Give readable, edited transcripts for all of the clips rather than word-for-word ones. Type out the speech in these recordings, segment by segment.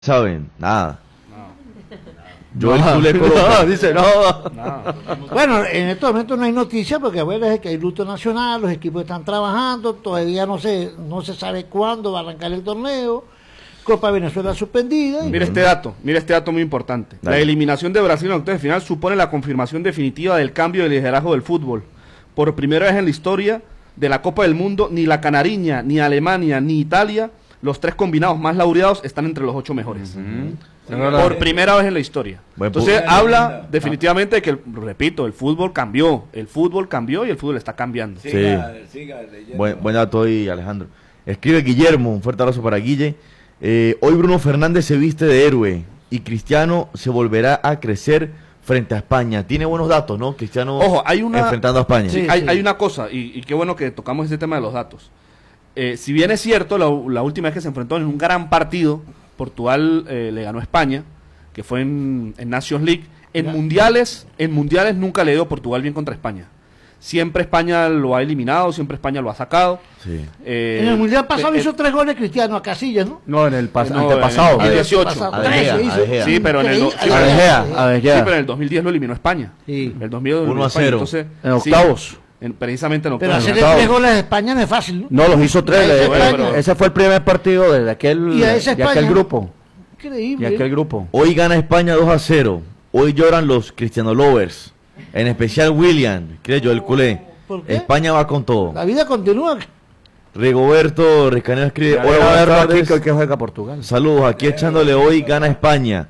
¿Saben? Nada. Yo No, el culé no, dice no. Bueno, en estos momentos no hay noticias porque acuérdense que hay luto nacional, los equipos están trabajando, todavía no se sabe cuándo va a arrancar el torneo, Copa Venezuela suspendida. Mira este dato muy importante. Dale. La eliminación de Brasil en octavos de final supone la confirmación definitiva del cambio de liderazgo del fútbol. Por primera vez en la historia de la Copa del Mundo, ni la Canariña, ni Alemania, ni Italia, los tres combinados más laureados, están entre los 8 mejores. Por primera vez en la historia. Buen Entonces punto. habla definitivamente de que, repito, el fútbol cambió y el fútbol está cambiando. Sí. Buen dato ahí, Alejandro. Escribe Guillermo, un fuerte abrazo para Guille. Hoy Bruno Fernández se viste de héroe y Cristiano se volverá a crecer frente a España. Tiene buenos datos, ¿no? Cristiano Ojo, hay una, enfrentando a España. Sí, hay una cosa, y qué bueno que tocamos este tema de los datos. Si bien es cierto, la última vez que se enfrentó en un gran partido, Portugal le ganó a España, que fue en Nations League. En mundiales nunca le dio Portugal bien contra España. Siempre España lo ha eliminado, siempre España lo ha sacado. Sí. En el mundial pasado hizo 3 goles Cristiano a Casillas, ¿no? No, en el antepasado. en el 2018. Adegea. Sí, pero en el pero en el 2010 lo eliminó España. Sí. El 2010 lo 1-0. eliminó España. Entonces, En octavos. precisamente en Pero octavos. hacerle 3 goles a España no es fácil, ¿no? No, los hizo tres. A esa España. Ese fue el primer partido de aquel, Y a esa de aquel España. grupo. Increíble. De aquel grupo. Hoy gana España 2-0. Hoy lloran los Cristiano Lovers. En especial William, creo yo, el culé. ¿Por qué? España va con todo. La vida continúa. Rigoberto Rescanero escribe: Hoy hola, va a buenas ver aquí tardes. que juega Portugal. Saludos, aquí echándole hoy gana España.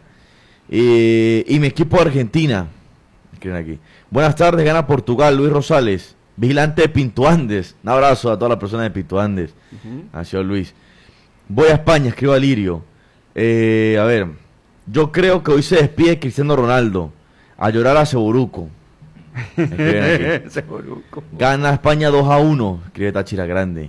Y mi equipo Argentina. Escriben aquí. Buenas tardes, gana Portugal, Luis Rosales. Vigilante de Pinto Andes. Un abrazo a todas las personas de Pinto Andes. Así es, Luis. Voy a España, escribo a Lirio. A ver, yo creo que hoy se despide Cristiano Ronaldo. A llorar a Seboruco. Escriben aquí. Gana España 2-1, escribe Táchira Grande.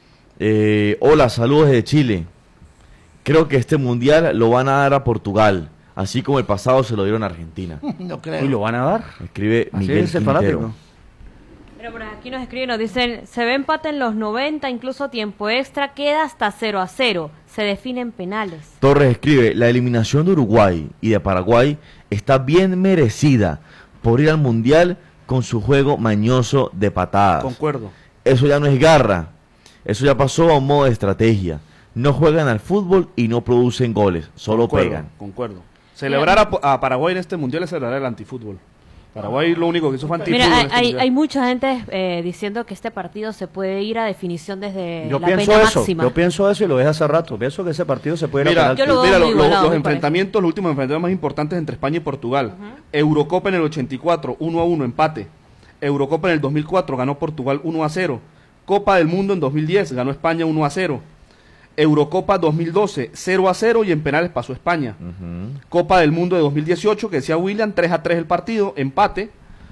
Hola, saludos desde Chile. Creo que este mundial lo van a dar a Portugal, así como el pasado se lo dieron a Argentina. No creo. ¿Y lo van a dar? Escribe Así Miguel es el Quintero. fanático. Pero por aquí nos escriben, nos dicen, se ve empate en los 90, incluso tiempo extra, queda hasta 0-0, se definen penales. Torres escribe: la eliminación de Uruguay y de Paraguay está bien merecida por ir al mundial con su juego mañoso de patadas. Concuerdo. Eso ya no es garra, eso ya pasó a un modo de estrategia. No juegan al fútbol y no producen goles, solo pegan. Concuerdo. Celebrar a Paraguay en este mundial es celebrar el antifútbol. Paraguay lo único que hizo fue antifútbol. Mira, en este mundial. hay mucha gente diciendo que este partido se puede ir a definición desde Yo la pienso pena eso. máxima. Yo pienso eso y lo dije hace rato. Pienso que ese partido se puede ir Mira, a Yo lo penalti. veo muy igualado, los me enfrentamientos, los últimos enfrentamientos más importantes entre España y Portugal. Eurocopa en el 84, 1-1, empate. Eurocopa en el 2004, ganó Portugal 1-0. Copa del Mundo en 2010, ganó España 1-0. Eurocopa 2012, 0-0 y en penales pasó España. Copa del Mundo de 2018, que decía William, 3-3 el partido, empate.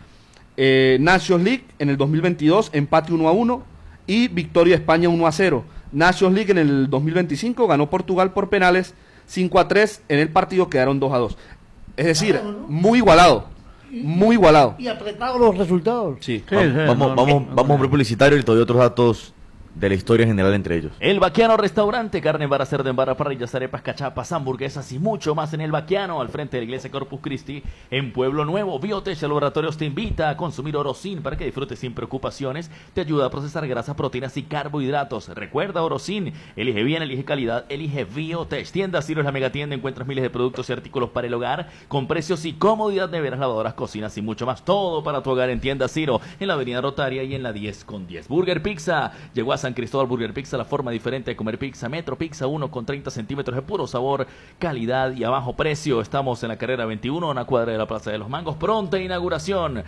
Nations League en el 2022, empate 1-1 y victoria de España 1-0. Nations League en el 2025 ganó Portugal por penales 5-3, en el partido quedaron 2-2. Es decir, muy igualado, muy igualado. Y apretados los resultados. Sí. Vamos a un publicitario y te doy otros datos de la historia general entre ellos. El Baquiano Restaurante, carne en vara, cerdo en vara, parrillas, arepas, cachapas, hamburguesas y mucho más en el Baquiano, al frente de la iglesia Corpus Christi, en Pueblo Nuevo. Biotech Laboratorios te invita a consumir Orosin para que disfrutes sin preocupaciones. Te ayuda a procesar grasas, proteínas y carbohidratos. Recuerda Orosin, elige bien, elige calidad, elige Biotech. Tienda Ciro es la megatienda, encuentras miles de productos y artículos para el hogar con precios y comodidad, neveras, lavadoras, cocinas y mucho más. Todo para tu hogar en Tienda Ciro, en la avenida Rotaria y en la 10 con 10. Burger Pizza, llegó a San Cristóbal Burger Pizza, la forma diferente de comer pizza. Metro Pizza 1 con 30 centímetros de puro sabor, calidad y a bajo precio. Estamos en la carrera 21, una cuadra de la Plaza de los Mangos. Pronta inauguración,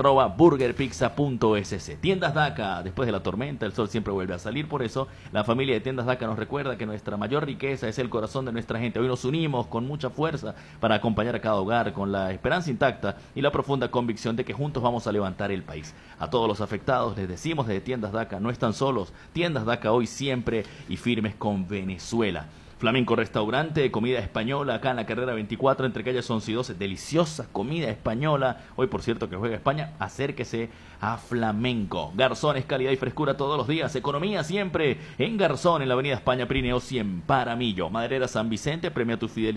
@burgerpizza.es. Tiendas Daca, después de la tormenta el sol siempre vuelve a salir. Por eso la familia de Tiendas Daca nos recuerda que nuestra mayor riqueza es el corazón de nuestra gente. Hoy nos unimos con mucha fuerza para acompañar a cada hogar con la esperanza intacta y la profunda convicción de que juntos vamos a levantar el país. A todos los afectados les decimos desde Tiendas Daca, no están solos. Tiendas Daca hoy siempre y firmes con Venezuela. Flamenco Restaurante, comida española, acá en la carrera 24, entre calles 11 y 12. Deliciosa comida española. Hoy, por cierto, que juega España, acérquese a Flamenco. Garzones, calidad y frescura todos los días. Economía siempre en Garzón, en la avenida España, Pirineo 100, Paramillo. Maderera San Vicente, premia tu fidelidad.